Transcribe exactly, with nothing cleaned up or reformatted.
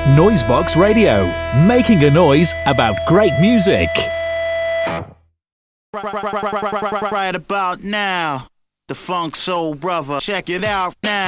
Noisebox Radio, making a noise about great music. Right, right, right, right, right, right, right about now, the Funk Soul Brother. Check it out now.